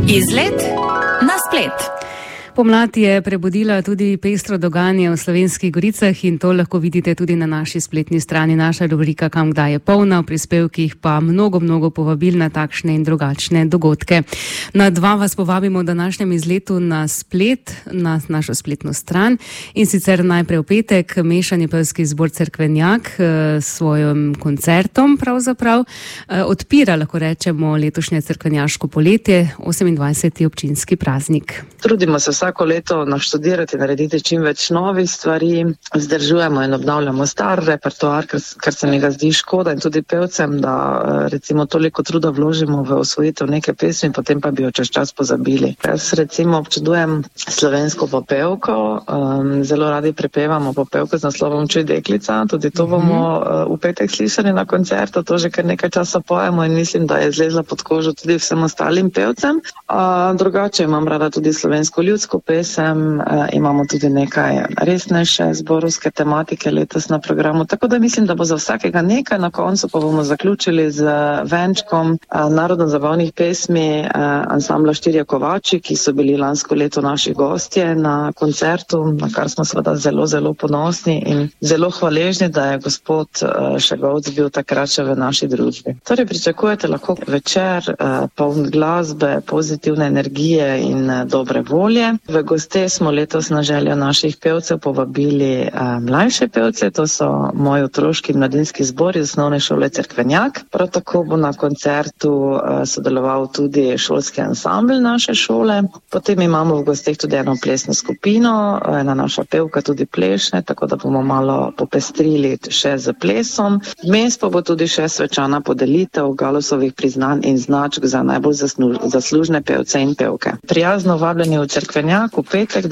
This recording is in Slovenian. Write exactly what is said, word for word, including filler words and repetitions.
Izlet na splet. Pomlad je prebudila tudi pestro dogajanje v Slovenskih Goricah in to lahko vidite tudi na naši spletni strani. Naša rubrika Kam kdaj je polna, v prispevkih pa mnogo, mnogo povabil na takšne in drugačne dogodke. Na dva vas povabimo v današnjem izletu na splet, na našo spletno stran, in sicer najprej v petek mešani pevski zbor Cerkvenjak s svojim koncertom pravzaprav odpira, lahko rečemo, letošnje cerkvenjaško poletje, osemindvajseti občinski praznik. Trudimo se vsako leto naštudirati, narediti čim več novih stvari, vzdržujemo in obnavljamo star repertoar, kar, kar se mi ga zdi škoda in tudi pevcem, da recimo toliko truda vložimo v osvojitev neke pesmi, potem pa bi jo čez čas pozabili. Jaz recimo občudujem slovensko popevko, um, zelo radi prepevamo popevko z naslovom Čuj deklica, tudi to bomo uh, v petek slišali na koncertu, to že kar nekaj časa pojemo in mislim, da je zlezla pod kožo tudi vsem ostalim pevcem. Uh, drugače imam rada tudi slovensko ljudsko pesem, uh, imamo tudi nekaj resnejše zborovske tematike letos na programu, tako da mislim, da bo za vsakega nekaj, na koncu pa bomo zaključili z venčkom uh, narodno-zabavnih pesmi uh, ansambla Štirje kovači, ki so bili lansko leto naši gostje na koncertu, na kar smo seveda zelo, zelo ponosni in zelo hvaležni, da je gospod uh, Šegovc bil takrat še v naši družbi. Torej pričakujete lahko večer uh, poln glasbe, pozitivne energije in uh, dobre volje. V goste smo letos na željo naših pevcev povabili uh, mlajše pevce, to so moji otroški in mladinski zbor iz osnovne šole Cerkvenjak. Prav tako bo na koncertu uh, sodeloval tudi šolski ansambl naše šole. Potem imamo v gosteh tudi eno plesno skupino, ena naša pevka tudi plešne, tako da bomo malo popestrili še z plesom. Vmes pa bo tudi še svečana podelitev Galusovih priznanj in značk za najbolj zaslužne pevce in pevke. Prijazno vabljeni v Cerkvenjak v petek